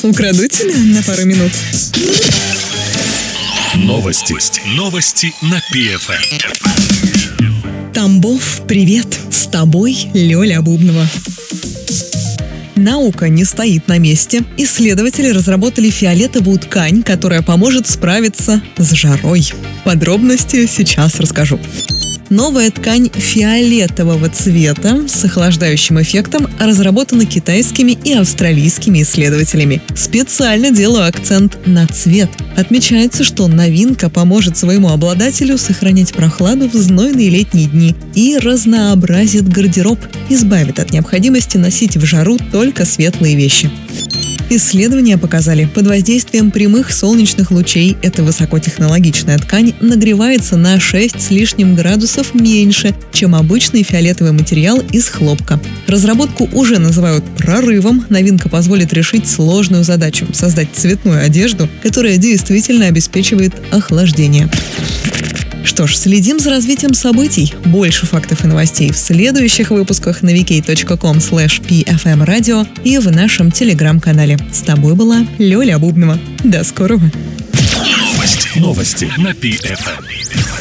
Украду тебя на пару минут. Новости на ПФМ. Тамбов, привет! С тобой Лёля Бубнова. Наука не стоит на месте. Исследователи разработали фиолетовую ткань, которая поможет справиться с жарой. Подробности сейчас расскажу. Новая ткань фиолетового цвета с охлаждающим эффектом разработана китайскими и австралийскими исследователями. Специально делаю акцент на цвет. Отмечается, что новинка поможет своему обладателю сохранять прохладу в знойные летние дни и разнообразит гардероб, избавит от необходимости носить в жару только светлые вещи. Исследования показали, под воздействием прямых солнечных лучей эта высокотехнологичная ткань нагревается на 6 с лишним градусов меньше, чем обычный фиолетовый материал из хлопка. Разработку уже называют прорывом. Новинка позволит решить сложную задачу – создать цветную одежду, которая действительно обеспечивает охлаждение. Что ж, следим за развитием событий. Больше фактов и новостей в следующих выпусках на vk.com/pfmradio и в нашем телеграм-канале. С тобой была Лёля Бубнова. До скорого. Новости на ПФМ.